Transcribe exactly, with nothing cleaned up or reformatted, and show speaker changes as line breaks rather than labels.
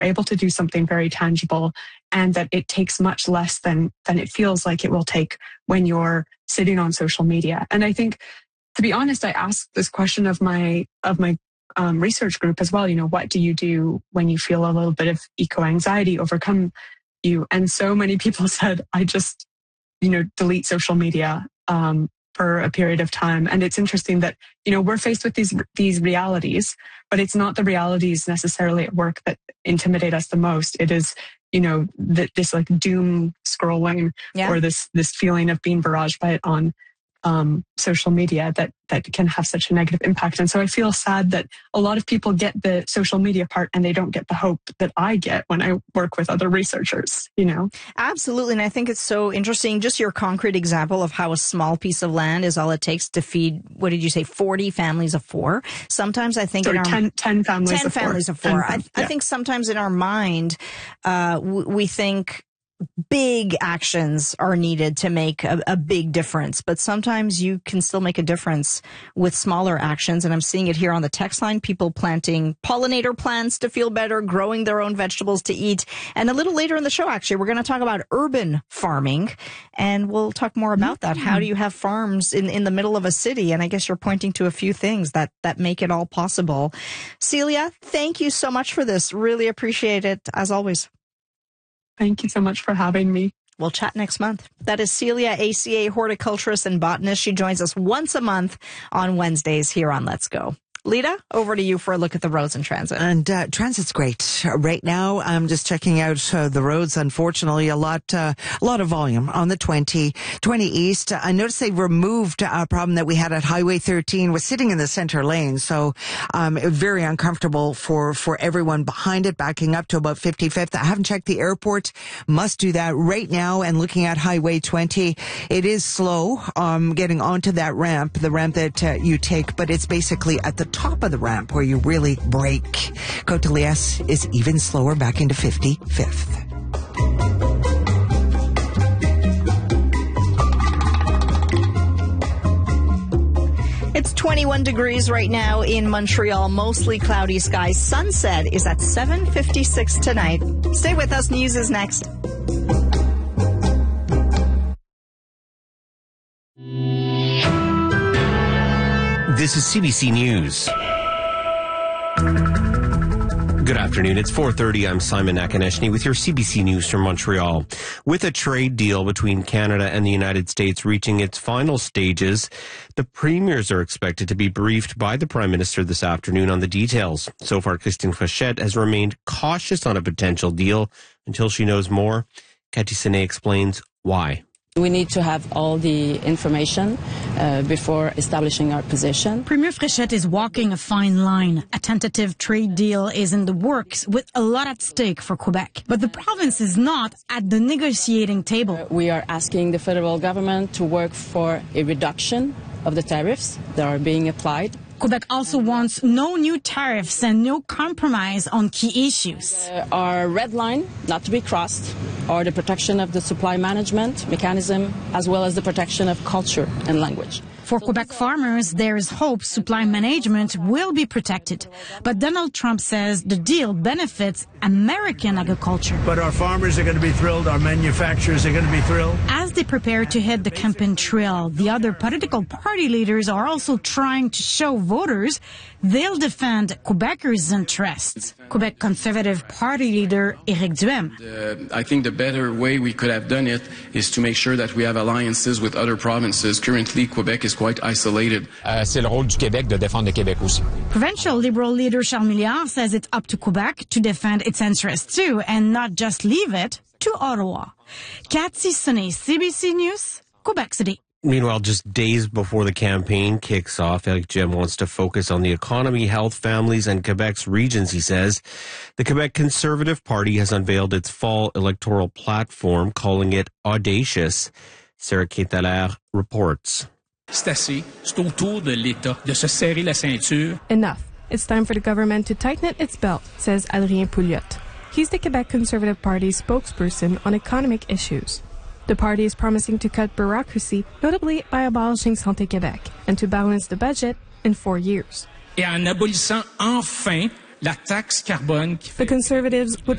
able to do something very tangible, and that it takes much less than than it feels like it will take when you're sitting on social media. And I think, to be honest, I asked this question of my of my um, research group as well. You know, what do you do when you feel a little bit of eco-anxiety overcome you? And so many people said, I just, you know, delete social media um, for a period of time. And it's interesting that, you know, we're faced with these these realities, but it's not the realities necessarily at work that intimidate us the most. It is, you know, th- this like doom scrolling yeah. or this this feeling of being barraged by it on um, social media that that can have such a negative impact. And so I feel sad that a lot of people get the social media part and they don't get the hope that I get when I work with other researchers, you know?
Absolutely. And I think it's so interesting, just your concrete example of how a small piece of land is all it takes to feed, what did you say, forty families of four? Sometimes I think
Sorry,
in our
ten, ten families
ten
of four.
families of four.
ten,
I,
yeah.
I think sometimes in our mind, uh, we think big actions are needed to make a, a big difference, but sometimes you can still make a difference with smaller actions. And I'm seeing it here on the text line, people planting pollinator plants to feel better, growing their own vegetables to eat. And a little later in the show, actually, we're going to talk about urban farming, and we'll talk more about that. How do you have farms in, in the middle of a city? And I guess you're pointing to a few things that, that make it all possible. Celia, thank you so much for this. Really appreciate it, as always.
Thank you so much for having me.
We'll chat next month. That is Celia, A C A horticulturist and botanist. She joins us once a month on Wednesdays here on Let's Go. Lita, over to you for a look at the roads and transit.
And uh, transit's great. Right now, I'm just checking out uh, the roads. Unfortunately, a lot uh, a lot of volume on the twenty, twenty East. I noticed they removed a problem that we had at Highway thirteen, was sitting in the center lane. So um, it was very uncomfortable for, for everyone behind it, backing up to about fifty-fifth. I haven't checked the airport. Must do that right now. And looking at Highway twenty, it is slow um, getting onto that ramp, the ramp that uh, you take, but it's basically at the top of the ramp where you really brake. Côte-de-Liesse is even slower, back into fifty-fifth.
It's twenty-one degrees right now in Montreal, mostly cloudy skies. Sunset is at seven fifty-six tonight. Stay with us. News is next.
This is C B C News. Good afternoon. It's four thirty. I'm Simon Nakaneshny with your C B C News from Montreal. With a trade deal between Canada and the United States reaching its final stages, the premiers are expected to be briefed by the Prime Minister this afternoon on the details. So far, Christine Frechette has remained cautious on a potential deal until she knows more. Cathy Senet explains why.
We need to have all the information uh, before establishing our position.
Premier Frechette is walking a fine line. A tentative trade deal is in the works with a lot at stake for Quebec. But the province is not at the negotiating table.
Uh, we are asking the federal government to work for a reduction of the tariffs that are being applied.
Quebec also wants no new tariffs and no compromise on key issues.
Uh, our red line, not to be crossed, are the protection of the supply management mechanism as well as the protection of culture and language.
For Quebec farmers, there is hope supply management will be protected. But Donald Trump says the deal benefits American agriculture.
But our farmers are going to be thrilled, our manufacturers are going to be thrilled.
As they prepare to hit the campaign trail, the other political party leaders are also trying to show voters they'll defend Quebecers' interests. Quebec Conservative Party leader Éric Duhem.
Uh, I think the better way we could have done it is to make sure that we have alliances with other provinces. Currently, Quebec is quite isolated.
Uh, c'est le rôle du Québec de défendre le Québec aussi.
Provincial Liberal leader Charles Milliard says it's up to Quebec to defend its interests too, and not just leave it to Ottawa. Cathy Senet, C B C News, Quebec City.
Meanwhile, just days before the campaign kicks off, Éric Duhem wants to focus on the economy, health, families, and Quebec's regions, he says. The Quebec Conservative Party has unveiled its fall electoral platform, calling it audacious. Sarah Quintaler reports.
C'est assez. C'est au tour de l'État de se serrer la ceinture.
Enough. It's time for the government to tighten its belt, says Adrien Pouliot. He's the Quebec Conservative Party's spokesperson on economic issues. The party is promising to cut bureaucracy, notably by abolishing Santé Québec, and to balance the budget in four years.
Et en abolissant enfin la taxe carbone.
The Conservatives would